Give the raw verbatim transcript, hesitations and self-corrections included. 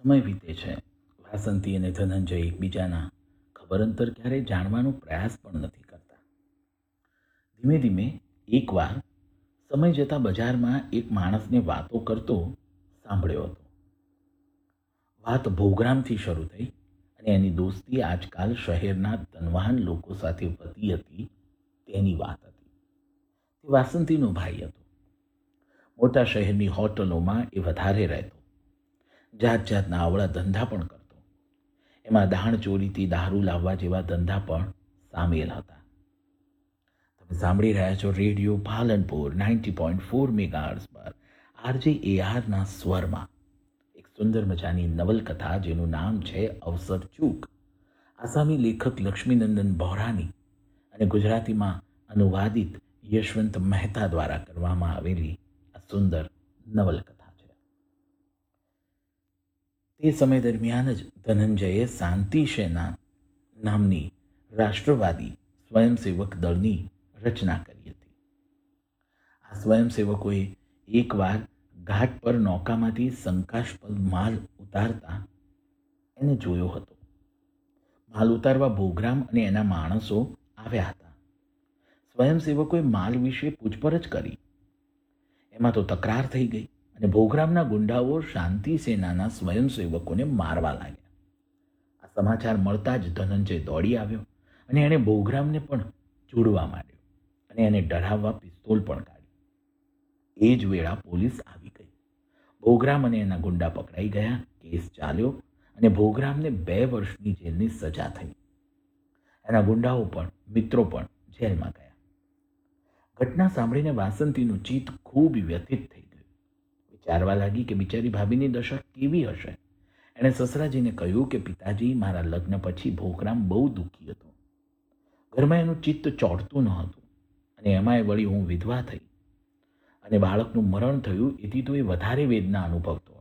સમય વીતે છે. વાસંતી અને ધનંજય એકબીજાના ખબર અંતર ક્યારેય જાણવાનો પ્રયાસ પણ નથી કરતા. ધીમે ધીમે એકવાર સમય જતાં બજારમાં એક માણસને વાતો કરતો સાંભળ્યો હતો. વાત ભોગરામથી શરૂ થઈ અને એની દોસ્તી આજકાલ શહેરના ધનવાન લોકો સાથે વધી હતી તેની વાત હતી. તે વાસંતીનો ભાઈ હતો. મોટા શહેરની હોટલોમાં એ વધારે રહેતો. જાત જાતના આવળા ધંધા પણ કરતો. એમાં દાણ ચોરીથી દારૂ લાવવા જેવા ધંધા પણ સામેલ હતા. તમે સાંભળી રહ્યા છો radio Palanpur ninety point four megahertz પર આરજે એઆરના સ્વરમાં એક સુંદર મજાની નવલકથા જેનું નામ છે અવસર ચૂક. આસામી લેખક લક્ષ્મીનંદન બોહરાની અને ગુજરાતીમાં અનુવાદિત યશવંત મહેતા દ્વારા કરવામાં આવેલી આ સુંદર નવલકથા છે. તે સમય દરમિયાન જ ધનંજયે શાંતિ સેના નામની રાષ્ટ્રવાદી સ્વયંસેવક દળની રચના કરી હતી. આ સ્વયંસેવકોએ એકવાર ઘાટ પર નૌકામાંથી શંકાસ્પદ માલ ઉતારતા એને જોયો હતો. માલ ઉતારવા ભોગરામ અને એના માણસો આવ્યા હતા. સ્વયંસેવકોએ માલ વિશે પૂછપરછ કરી. એમાં તો તકરાર થઈ ગઈ અને ભોગરામના ગુંડાઓ શાંતિ સેનાના સ્વયંસેવકોને મારવા લાગ્યા. આ સમાચાર મળતા જ ધનંજય દોડી આવ્યો અને એણે ભોગરામને પણ જોડવા માંડ્યો અને એને ડરાવવા પિસ્તોલ પણ કાઢી. એ જ વેળા પોલીસ આવી ગઈ. ભોગરામ અને એના ગુંડા પકડાઈ ગયા. કેસ ચાલ્યો અને ભોગરામને બે વર્ષની જેલની સજા થઈ. એના ગુંડાઓ પણ મિત્રો પણ જેલમાં ગયા. ઘટના સાંભળીને વાસંતીનું ચિત્ત ખૂબ વ્યથિત થઈ ગયું. વિચારવા લાગી કે બિચારી ભાભીની દશા કેવી હશે. એણે સસરાજીને કહ્યું કે પિતાજી, મારા લગ્ન પછી ભોગરામ બહુ દુઃખી હતો. ઘરમાં એનું ચિત્ત ચોંટતું ન હતું અને એમાંય વળી હું વિધવા થઈ અને બાળકનું મરણ થયું એથી તો એ વધારે વેદના અનુભવતો હતો.